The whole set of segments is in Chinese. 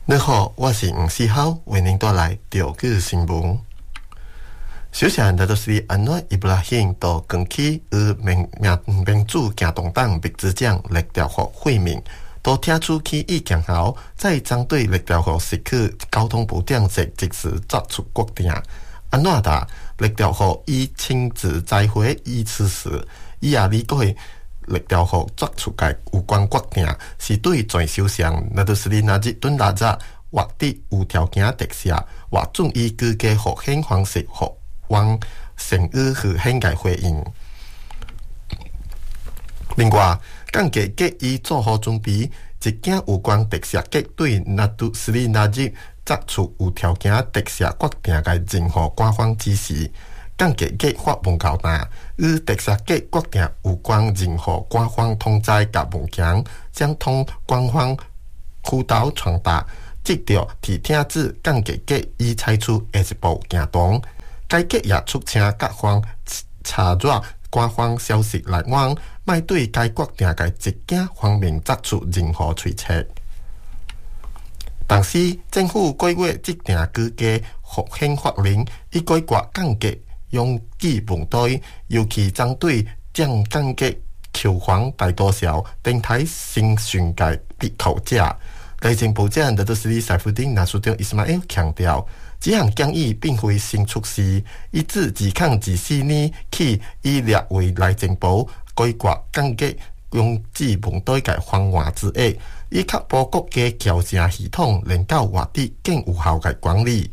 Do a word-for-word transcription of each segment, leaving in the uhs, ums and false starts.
你好，我是吴思浩，为您带来钓具新闻。首先，那就是安诺伊布拉欣到港区与民民民主行动党秘书长列调和会面，都听出其意见后，再针对列调和失去交通部长席即时作出决定。安诺达列调和以亲自在会以此时，伊也理解。列调和作出嘅有关决定，是对全首相，那就是你那日敦拉扎或啲有条件特赦，或中依據嘅和慶方式和往成語去慶嘅回應。另外，更加嘅以做好準備，一件有關特赦嘅對那都是你那日作出有條件特赦決定嘅任何官方指示。更加嘅發文交代，與特赦嘅決定有關任何官方通知及文件，將通官方渠道傳達，直到提聽至更加嘅已採取下一步行動。該嘅也促請各方查閱官方消息來源，莫對該決定嘅一件方面作出任何推測。同時，政府幾月制定佢嘅復興法令，以改革更加用基本對，尤其針對將更加求皇大多少電台新選界的口價。內政部長拿督斯里賽夫丁拿蘇丁伊斯馬爾強調，這項建議並非新措施，以至自抗自四年起以列為內政部改革更加用基本對嘅方案之一，以確保國家矯正系統能夠獲得更有效嘅管理。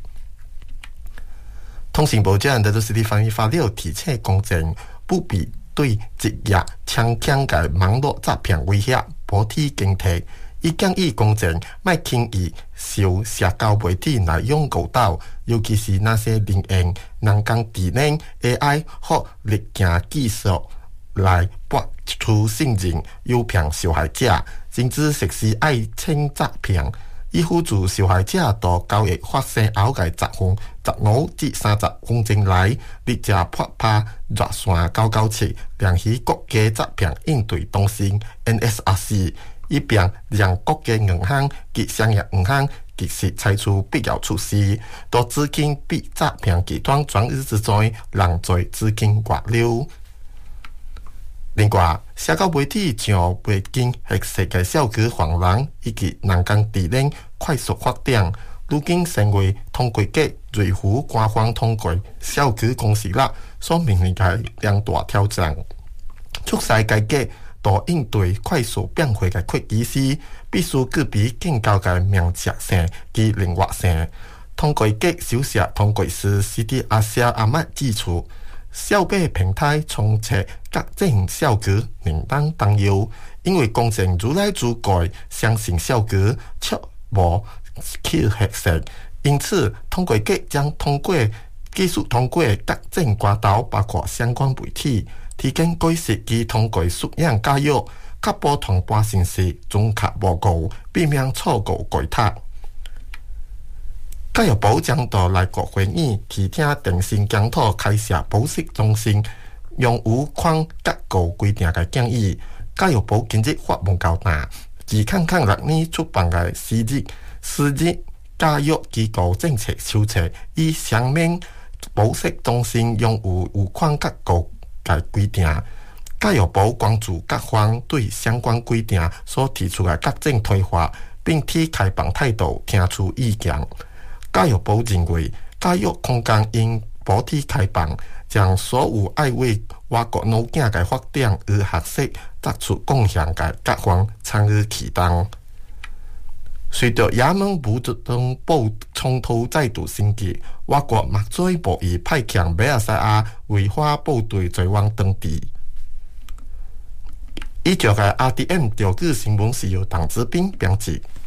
通信部長拿督斯里翻譯法了提醒公眾，不必對職業強強嘅網絡詐騙威脅保持警惕，以建議公眾莫輕易受社交媒體來擁誤導，尤其是那些利用人工智能 A I 或歷鏡技術來博取信任誘騙受害者，甚至實施愛情詐騙。以輔助受害者到交易發生後嘅十分十五至三十分鐘內，立即撥打熱線九九七聯繫國家詐騙應對中心 N S R C， 以便讓國家銀行及商業銀行及時採取必要措施，到資金被詐騙集團轉移之中，讓罪資金外流。另外，社交媒體像北京核實嘅小區防人以及人工智能快速發展，如今成為通過嘅瑞虎官方通過小區公司啦，所面臨嘅兩大挑戰。促使該嘅到應對快速變化嘅科技時，必須具備更高嘅敏捷性及靈活性。通過嘅小寫通過是 C D 阿肖阿麥基礎。小北平台充斥各種小區名單擔憂，因為公眾如來主改相信小區卻無去核實，因此通過嘅將通過技術通過各種管道，包括相關媒體，提供解釋及通過素養教育，確保同步信息準確無誤，避免錯誤改讀。教育部將到內閣會議提聽電信檢討開設保釋中心，用有關結構規定嘅建議。教育部近日發文交代，自康康六年出版嘅《私立私立教育機構政策手冊》，以詳明保釋中心用有有關結構嘅規定。教育部關注各方對相關規定所提出嘅各種推法，並提開放態度聽取意見。教育部認為，教育空間應保持開放，將所有愛為我國腦鏡嘅發展與學習作出貢獻嘅各方參與其中。隨着也門武裝部衝突再度升級，我國目前部已派遣馬來西亞違法部隊在往當地。以上嘅 R T M 釣具新聞是由鄧志斌編輯。